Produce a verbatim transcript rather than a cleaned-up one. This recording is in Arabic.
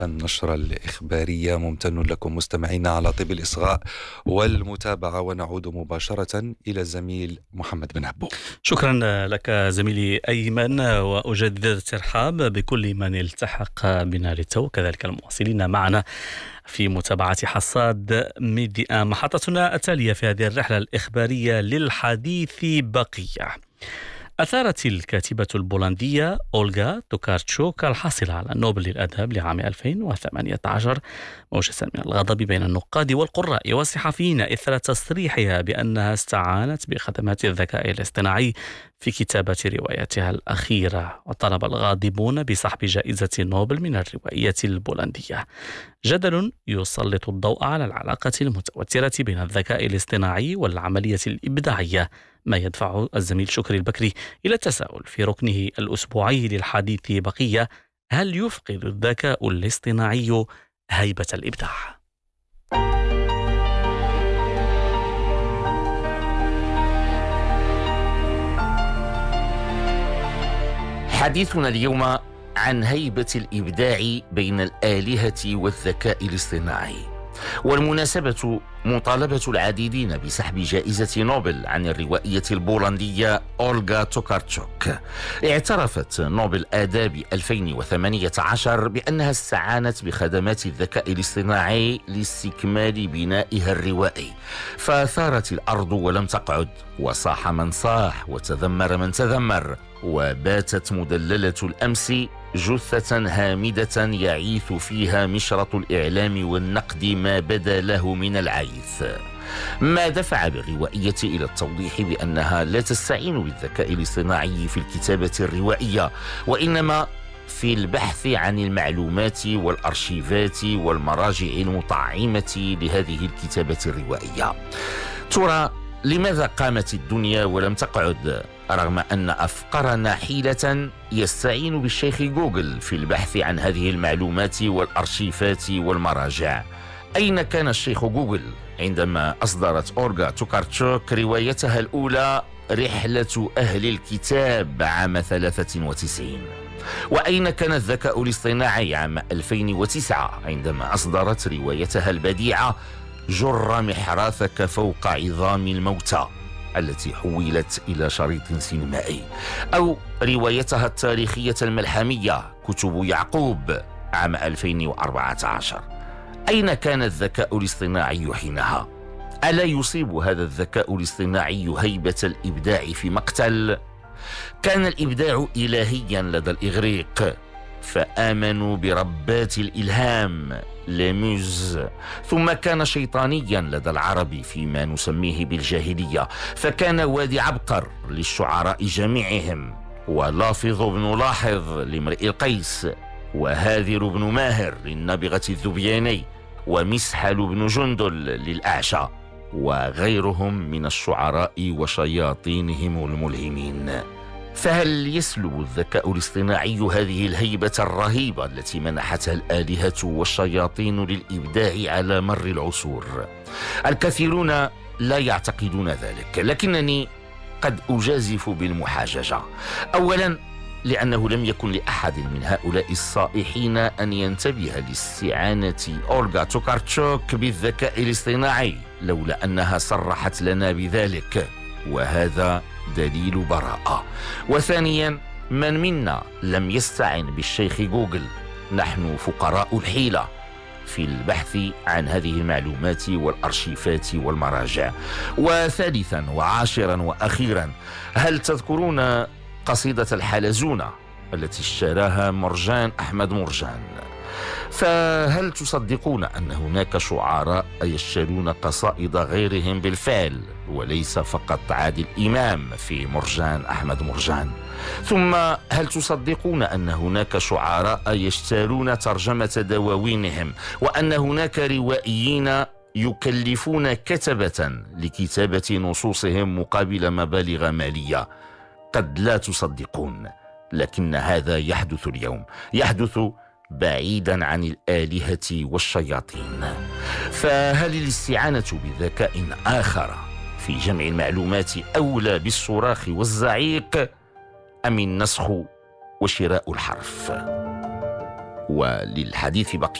النشرة الإخبارية. ممتن لكم مستمعينا على طيب الإصغاء والمتابعة، ونعود مباشرة إلى الزميل محمد بن عبو. شكرا لك زميلي أيمن، وأجدد الترحاب بكل من التحق بنا للتو، كذلك المواصلين معنا في متابعة حصاد ميديا، محطتنا التالية في هذه الرحلة الإخبارية للحديث بقية. أثارت الكاتبة البولندية أولغا توكارتشوك الحاصلة على نوبل للأدب لعام ألفين وثمانية عشر موجة من الغضب بين النقاد والقراء والصحفيين إثر تصريحها بأنها استعانت بخدمات الذكاء الاصطناعي في كتابة روايتها الأخيرة، وطلب الغاضبون بسحب جائزة نوبل من الروائية البولندية. جدل يسلط الضوء على العلاقة المتوترة بين الذكاء الاصطناعي والعملية الإبداعية، ما يدفع الزميل شكري البكري إلى التساؤل في ركنه الأسبوعي للحديث بقية: هل يفقد الذكاء الاصطناعي هيبة الإبداع؟ حديثنا اليوم عن هيبة الإبداع بين الآلهة والذكاء الاصطناعي، والمناسبة مطالبة العديدين بسحب جائزة نوبل عن الروائية البولندية أولغا توكارتشوك. اعترفت نوبل آداب ألفين وثمانية عشر بأنها استعانت بخدمات الذكاء الاصطناعي لاستكمال بنائها الروائي، فثارت الأرض ولم تقعد، وصاح من صاح، وتذمر من تذمر، وباتت مدللة الأمس جثة هامدة يعيث فيها مشرط الإعلام والنقد ما بدا له من العيث. ما دفع بالروائية إلى التوضيح بأنها لا تستعين بالذكاء الاصطناعي في الكتابة الروائية، وإنما في البحث عن المعلومات والأرشيفات والمراجع المطعمة لهذه الكتابة الروائية. ترى لماذا قامت الدنيا ولم تقعد، رغم أن أفقرنا حيلة يستعين بالشيخ جوجل في البحث عن هذه المعلومات والأرشيفات والمراجع؟ أين كان الشيخ جوجل عندما أصدرت أولغا توكارتشوك روايتها الأولى رحلة أهل الكتاب عام ثلاثة وتسعين؟ وأين كان الذكاء الاصطناعي عام ألفين وتسعة عندما أصدرت روايتها البديعة جر محراثك فوق عظام الموتى، التي حولت إلى شريط سينمائي؟ أو روايتها التاريخية الملحمية كتب يعقوب عام ألفين وأربعة عشر؟ أين كان الذكاء الاصطناعي حينها؟ ألا يصيب هذا الذكاء الاصطناعي هيبة الإبداع في مقتل؟ كان الإبداع إلهيا لدى الإغريق، فآمنوا بربات الإلهام ليموز، ثم كان شيطانيا لدى العرب فيما نسميه بالجاهلية، فكان وادي عبقر للشعراء جميعهم، ولافظ بن لاحظ لامرئ القيس، وهاذر بن ماهر للنابغة الذبياني، ومسحل بن جندل للأعشى، وغيرهم من الشعراء وشياطينهم الملهمين. فهل يسلب الذكاء الاصطناعي هذه الهيبة الرهيبة التي منحتها الآلهة والشياطين للإبداع على مر العصور؟ الكثيرون لا يعتقدون ذلك، لكنني قد أجازف بالمحاججة. أولا، لأنه لم يكن لأحد من هؤلاء الصائحين أن ينتبه لاستعانة أولغا توكارتشوك بالذكاء الاصطناعي لولا أنها صرحت لنا بذلك، وهذا دليل براءة. وثانيا، من منا لم يستعن بالشيخ جوجل؟ نحن فقراء الحيلة في البحث عن هذه المعلومات والأرشيفات والمراجع. وثالثا وعاشرا وأخيرا، هل تذكرون قصيدة الحلزونة التي اشتراها مرجان أحمد مرجان؟ فهل تصدقون أن هناك شعراء يشترون قصائد غيرهم بالفعل، وليس فقط عادل إمام في مرجان أحمد مرجان؟ ثم هل تصدقون أن هناك شعراء يشترون ترجمة دواوينهم، وأن هناك روائيين يكلفون كتبة لكتابة نصوصهم مقابل مبالغ مالية؟ قد لا تصدقون، لكن هذا يحدث اليوم، يحدث بعيدا عن الآلهة والشياطين. فهل الاستعانة بذكاء آخر في جمع المعلومات أولى بالصراخ والزعيق، أم النسخ وشراء الحرف؟ وللحديث بقية